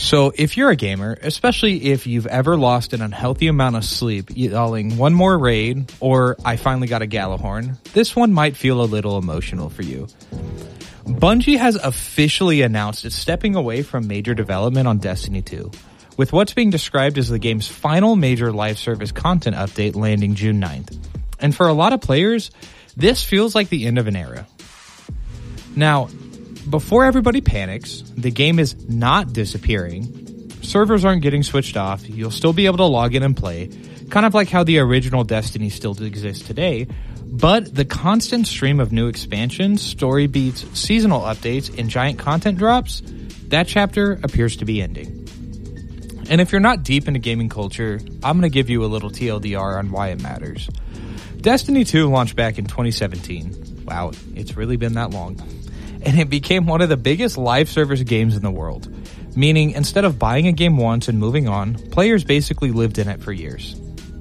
So if you're a gamer, especially if you've ever lost an unhealthy amount of sleep yelling one more raid or I finally got a Gjallarhorn, this one might feel a little emotional for you. Bungie has officially announced it's stepping away from major development on Destiny 2, with what's being described as the game's final major live service content update landing June 9th. And for a lot of players, this feels like the end of an era. Now, before everybody panics, the game is not disappearing. Servers aren't getting switched off. You'll still be able to log in and play, kind of like how the original Destiny still exists today. But the constant stream of new expansions, story beats, seasonal updates, and giant content drops, that chapter appears to be ending. And if you're not deep into gaming culture, I'm going to give you a little TLDR on why it matters. Destiny 2 launched back in 2017. Wow, it's really been that long. And it became one of the biggest live service games in the world. Meaning, instead of buying a game once and moving on, players basically lived in it for years.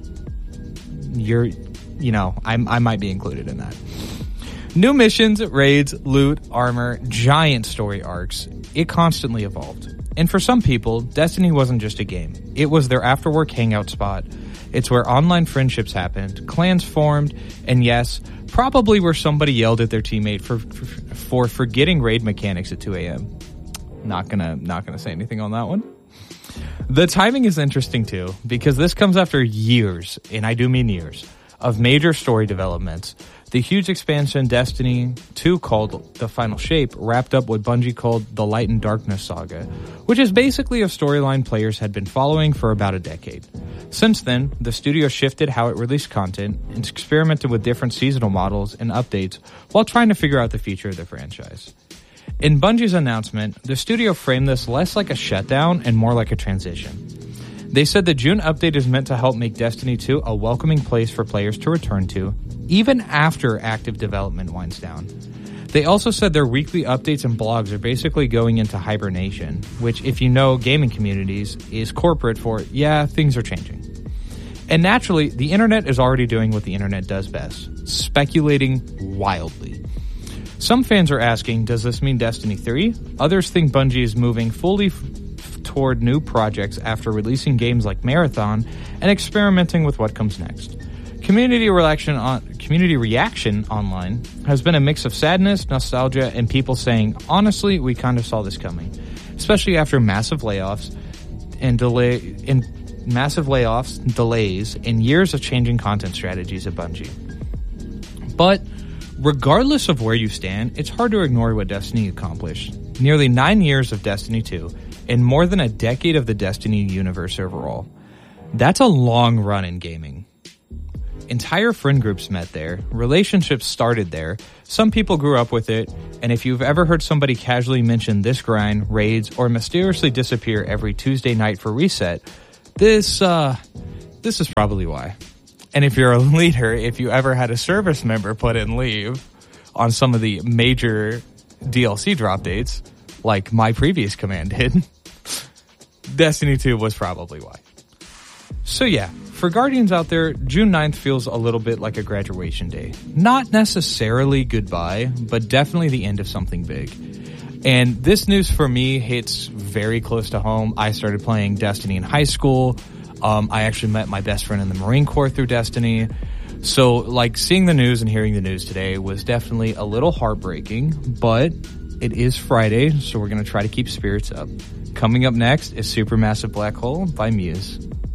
I might be included in that. New missions, raids, loot, armor, giant story arcs. It constantly evolved. And for some people, Destiny wasn't just a game. It was their after-work hangout spot. It's where online friendships happened, clans formed, and yes, probably where somebody yelled at their teammate for forgetting raid mechanics at 2 a.m. Not gonna say anything on that one. The timing is interesting too, because this comes after years, and I do mean years, of major story developments. The huge expansion Destiny 2 called The Final Shape wrapped up what Bungie called the Light and Darkness saga, which is basically a storyline players had been following for about a decade. Since then, the studio shifted how it released content and experimented with different seasonal models and updates while trying to figure out the future of the franchise. In Bungie's announcement, the studio framed this less like a shutdown and more like a transition. They said the June update is meant to help make Destiny 2 a welcoming place for players to return to, even after active development winds down. They also said their weekly updates and blogs are basically going into hibernation, which, if you know gaming communities, is corporate for, things are changing. And naturally, the internet is already doing what the internet does best, speculating wildly. Some fans are asking, does this mean Destiny 3? Others think Bungie is moving fully toward new projects after releasing games like Marathon and experimenting with what comes next. Community reaction online has been a mix of sadness, nostalgia, and people saying, honestly, we kind of saw this coming, especially after massive layoffs, delays, and years of changing content strategies at Bungie. But regardless of where you stand, it's hard to ignore what Destiny accomplished. Nearly 9 years of Destiny 2, and more than a decade of the Destiny universe overall. That's a long run in gaming. Entire friend groups met there, relationships started there, some people grew up with it, and if you've ever heard somebody casually mention this grind, raids, or mysteriously disappear every Tuesday night for reset, this is probably why. And if you're a leader, if you ever had a service member put in leave on some of the major DLC drop dates, like my previous command did, Destiny 2 was probably why. So yeah, for Guardians out there, June 9th feels a little bit like a graduation day. Not necessarily goodbye, but definitely the end of something big. And this news for me hits very close to home. I started playing Destiny in high school. I actually met my best friend in the Marine Corps through Destiny. So, like, seeing the news and hearing the news today was definitely a little heartbreaking, but it is Friday, so we're going to try to keep spirits up. Coming up next is Supermassive Black Hole by Muse.